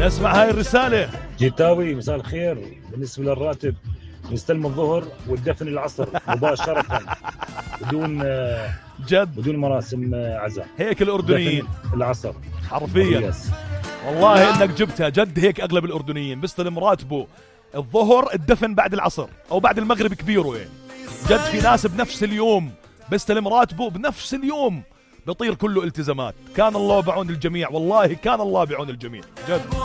نسمع هاي الرسالة. جيتاوي مساء الخير. بالنسبة للراتب نستلم الظهر والدفن العصر مباشرة بدون مراسم عزاء. هيك الأردنيين العصر حرفيا. والله إنك جبتها جد. هيك أغلب الأردنيين بيستلم راتبه الظهر، الدفن بعد العصر أو بعد المغرب كبيره. يعني جد في ناس بنفس اليوم بيستلم راتبه بنفس اليوم، بيطير كله التزامات. كان الله بعون الجميع، والله كان الله بعون الجميع جد.